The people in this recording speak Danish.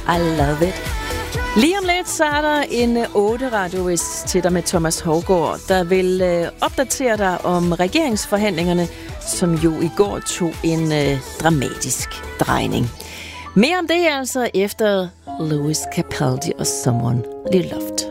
I love it. Lige om lidt, så er der en 8 radiovis til dig med Thomas Hougaard, der vil opdatere dig om regeringsforhandlingerne, som jo i går tog en dramatisk drejning. Mere om det altså efter Lewis Capaldi og Someone You Loved.